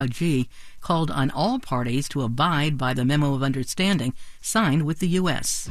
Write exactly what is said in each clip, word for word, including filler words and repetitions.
Al-Hajji called on all parties to abide by the Memo of Understanding signed with the U S.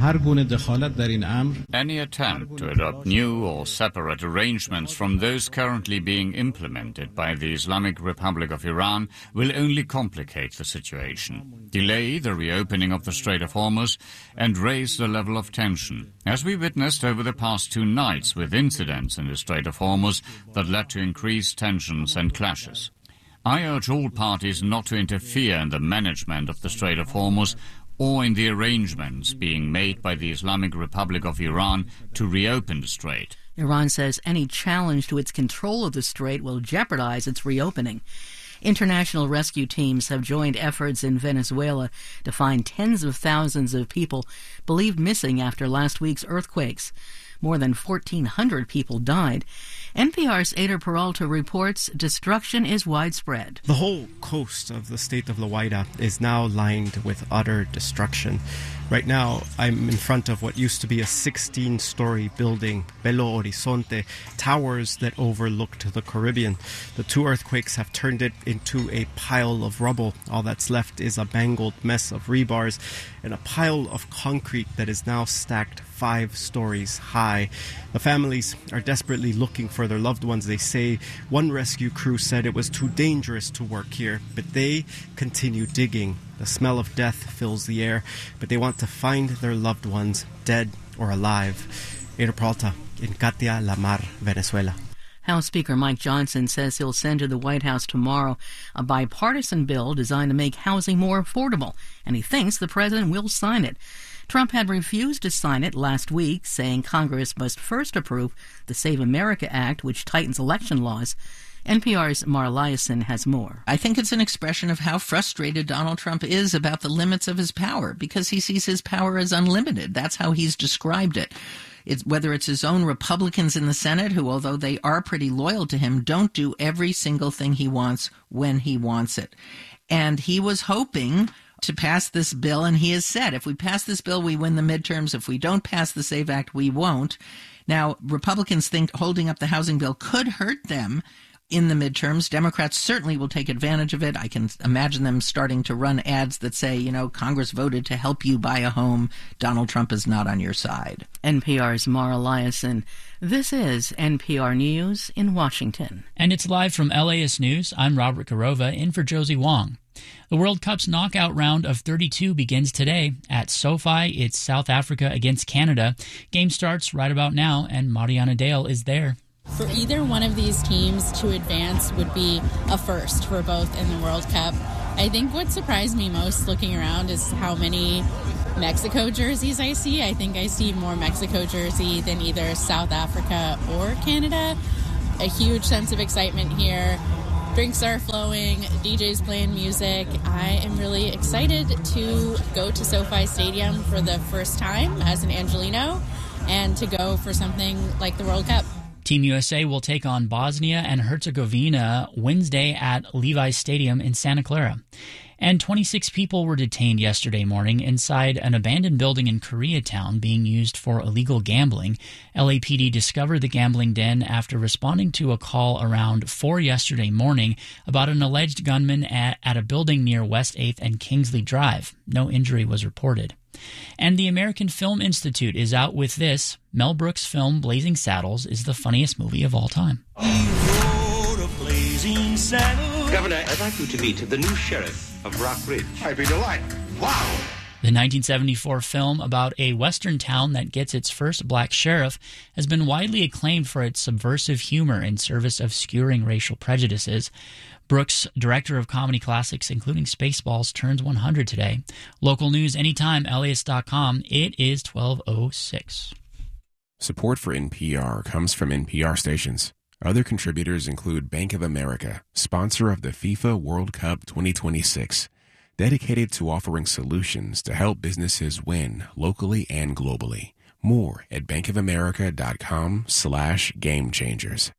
Any attempt to adopt new or separate arrangements from those currently being implemented by the Islamic Republic of Iran will only complicate the situation, delay the reopening of the Strait of Hormuz, and raise the level of tension, as we witnessed over the past two nights with incidents in the Strait of Hormuz that led to increased tensions and clashes. I urge all parties not to interfere in the management of the Strait of Hormuz or in the arrangements being made by the Islamic Republic of Iran to reopen the strait. Iran says any challenge to its control of the strait will jeopardize its reopening. International rescue teams have joined efforts in Venezuela to find tens of thousands of people believed missing after last week's earthquakes. More than fourteen hundred people died. N P R's Eder Peralta reports destruction is widespread. The whole coast of the state of La Guaira is now lined with utter destruction. Right now, I'm in front of what used to be a sixteen-story building, Belo Horizonte, towers that overlooked the Caribbean. The two earthquakes have turned it into a pile of rubble. All that's left is a mangled mess of rebars and a pile of concrete that is now stacked five stories high. The families are desperately looking for their loved ones. They say one rescue crew said it was too dangerous to work here, but they continue digging. The smell of death fills the air, but they want to find their loved ones, dead or alive. Eder Peralta in Catia La Mar, Venezuela. House Speaker Mike Johnson says he'll send to the White House tomorrow a bipartisan bill designed to make housing more affordable, and he thinks the president will sign it. Trump had refused to sign it last week, saying Congress must first approve the Save America Act, which tightens election laws. N P R's Mara Liasson has more. I think it's an expression of how frustrated Donald Trump is about the limits of his power, because he sees his power as unlimited. That's how he's described it. It's, whether it's his own Republicans in the Senate, who, although they are pretty loyal to him, don't do every single thing he wants when he wants it. And he was hoping to pass this bill, and he has said, if we pass this bill, we win the midterms. If we don't pass the SAVE Act, we won't. Now, Republicans think holding up the housing bill could hurt them in the midterms. Democrats certainly will take advantage of it. I can imagine them starting to run ads that say, you know, Congress voted to help you buy a home. Donald Trump is not on your side. N P R's Mara Liasson. This is N P R News in Washington. And it's live from L A S News. I'm Robert Garova, in for Josie Wong. The World Cup's knockout round of thirty-two begins today. At SoFi, it's South Africa against Canada. Game starts right about now, and Mariana Dale is there. For either one of these teams to advance would be a first for both in the World Cup. I think what surprised me most looking around is how many Mexico jerseys I see. I think I see more Mexico jersey than either South Africa or Canada. A huge sense of excitement here. Drinks are flowing, D Js playing music. I am really excited to go to SoFi Stadium for the first time as an Angelino and to go for something like the World Cup. Team U S A will take on Bosnia and Herzegovina Wednesday at Levi's Stadium in Santa Clara. And twenty-six people were detained yesterday morning inside an abandoned building in Koreatown being used for illegal gambling. L A P D discovered the gambling den after responding to a call around four yesterday morning about an alleged gunman at, at a building near West eighth and Kingsley Drive. No injury was reported. And the American Film Institute is out with this. Mel Brooks' film Blazing Saddles is the funniest movie of all time. He rode a blazing saddle. Governor, I'd like you to meet the new sheriff of Rock Ridge. I'd be delighted. Wow! The nineteen seventy-four film about a western town that gets its first black sheriff has been widely acclaimed for its subversive humor in service of skewering racial prejudices. Brooks, director of comedy classics, including Spaceballs, turns one hundred today. Local news anytime, L A S dot com. It is twelve oh six. Support for N P R comes from N P R stations. Other contributors include Bank of America, sponsor of the FIFA World Cup twenty twenty-six, dedicated to offering solutions to help businesses win locally and globally. More at bankofamerica.com slash game changers.